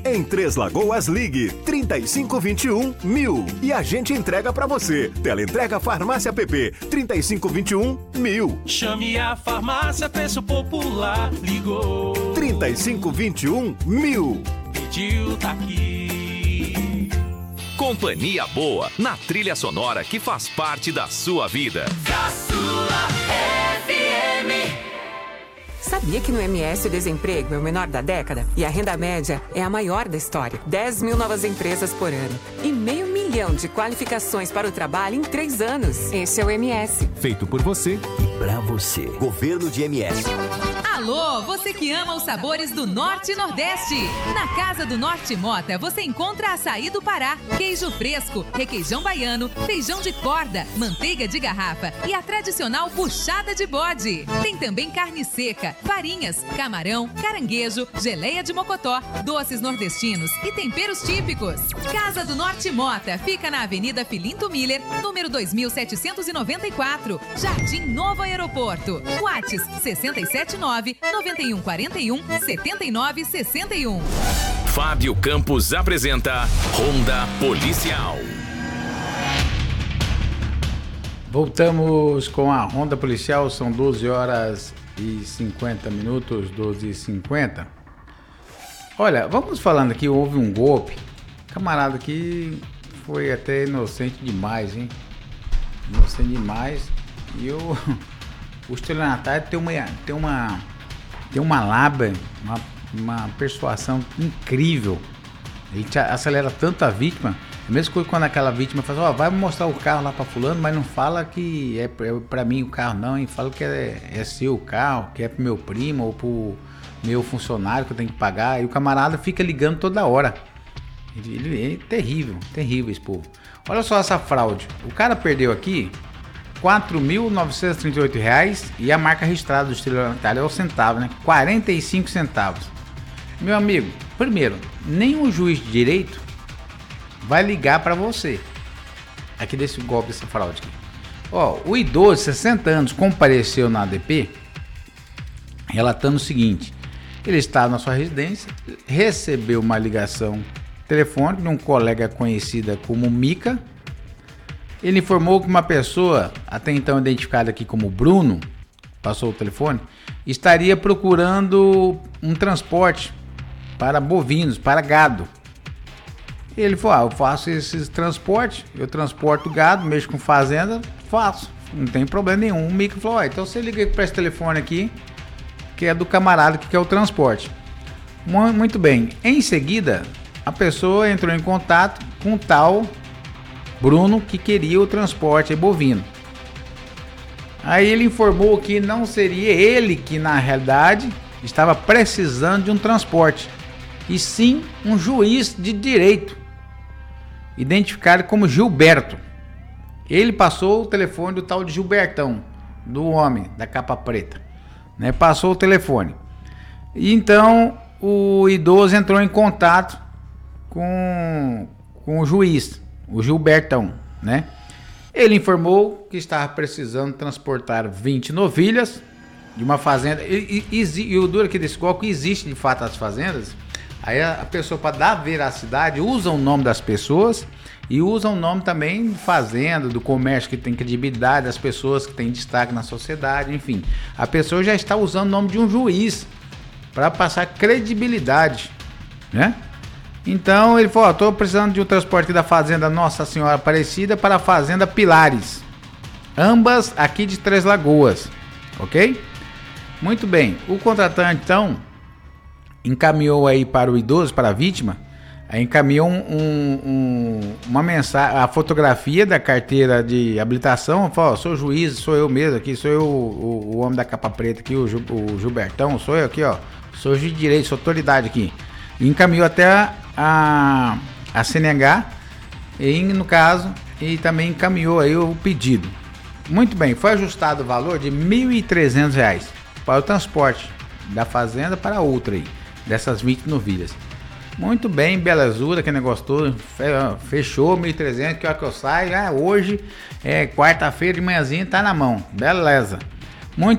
Em Três Lagoas, ligue 3521-1000 e a gente entrega pra você. Teleentrega Farmácia PP 3521-1000. Chame a farmácia, preço popular. Ligou 3521-1000. Pediu, tá aqui. Companhia Boa, na trilha sonora que faz parte da sua vida. Da sua FM. Sabia que no MS o desemprego é o menor da década? E a renda média é a maior da história. 10 mil novas empresas por ano. E 500 mil de qualificações para o trabalho em 3 anos. Esse é o MS. Feito por você e pra você. Governo de MS. Alô, você que ama os sabores do Norte e Nordeste. Na Casa do Norte Mota, você encontra açaí do Pará, queijo fresco, requeijão baiano, feijão de corda, manteiga de garrafa e a tradicional buchada de bode. Tem também carne seca, farinhas, camarão, caranguejo, geleia de mocotó, doces nordestinos e temperos típicos. Casa do Norte Mota fica na Avenida Filinto Miller, número 2794, Jardim Novo Aeroporto. WhatsApp 679-9141-7961. Fábio Campos apresenta Ronda Policial. Voltamos com a Ronda Policial, são 12 horas e 50 minutos, 12h50. Olha, vamos falando aqui, houve um golpe. Camarada aqui foi até inocente demais, hein? Inocente demais. E o estelionatário tem uma lábia, uma persuasão incrível. Ele acelera tanto a vítima. É a mesma coisa quando aquela vítima fala, vai mostrar o carro lá pra fulano, mas não fala que é pra mim o carro não, e fala que é seu o carro, que é pro meu primo ou pro meu funcionário que eu tenho que pagar. E o camarada fica ligando toda hora. Ele é terrível esse povo. Olha só essa fraude. O cara perdeu aqui R$4.938 e a marca registrada do estelionatário é o centavo, né? 45 centavos. Meu amigo, primeiro, nenhum juiz de direito vai ligar para você aqui desse golpe, dessa fraude aqui. Ó, o idoso, 60 anos, compareceu na ADP relatando o seguinte: ele estava na sua residência, recebeu uma ligação telefônica de um colega conhecida como Mica. Ele informou que uma pessoa, até então identificada aqui como Bruno, passou o telefone, estaria procurando um transporte para bovinos, para gado. Ele falou, eu faço esses transportes, eu transporto gado, mexo com fazenda, faço, não tem problema nenhum. O Mico falou, então você liga para esse telefone aqui, que é do camarada que quer o transporte. Muito bem, em seguida, a pessoa entrou em contato com o tal Bruno, que queria o transporte bovino. Aí ele informou que não seria ele que na realidade estava precisando de um transporte, e sim um juiz de direito, identificado como Gilberto. Ele passou o telefone do tal de Gilbertão, do homem da capa preta, né? Passou o telefone. E então o idoso entrou em contato com o juiz, o Gilbertão, né? Ele informou que estava precisando transportar 20 novilhas de uma fazenda. E o duro aqui desse golpe, existe de fato as fazendas. Aí a pessoa, para dar veracidade, usa o nome das pessoas e usa o nome também de fazenda, do comércio que tem credibilidade, das pessoas que têm destaque na sociedade, enfim. A pessoa já está usando o nome de um juiz para passar credibilidade, né? Então ele falou, estou precisando de um transporte aqui da fazenda Nossa Senhora Aparecida para a fazenda Pilares, ambas aqui de Três Lagoas, ok? Muito bem, o contratante então encaminhou aí para o idoso, para a vítima, encaminhou uma mensagem, a fotografia da carteira de habilitação, falou, sou juiz, sou eu mesmo aqui, sou eu o homem da capa preta aqui, o Gilbertão, sou eu aqui, ó, sou juiz de direito, sou autoridade aqui. E encaminhou até a CNH, e no caso, e também encaminhou aí o pedido. Muito bem, foi ajustado o valor de R$ 1.300 para o transporte da fazenda para outra aí, dessas 20 novilhas. Muito bem, belezura, que negócio todo, fechou 1.300, que hora que eu saio, hoje é quarta-feira de manhãzinha, tá na mão, beleza.